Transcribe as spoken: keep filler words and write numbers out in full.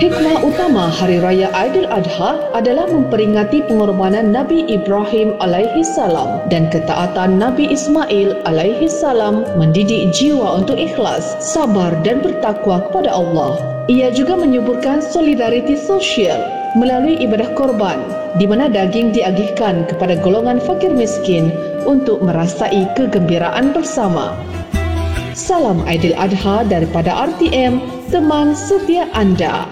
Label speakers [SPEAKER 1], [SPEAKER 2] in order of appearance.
[SPEAKER 1] Hikmah utama Hari Raya Aidiladha adalah memperingati pengorbanan Nabi Ibrahim alaihi salam dan ketaatan Nabi Ismail alaihi salam mendidik jiwa untuk ikhlas, sabar dan bertakwa kepada Allah. Ia juga menyuburkan solidariti sosial melalui ibadah korban, di mana daging diagihkan kepada golongan fakir miskin untuk merasai kegembiraan bersama. Salam Aidiladha daripada R T M, teman setia anda.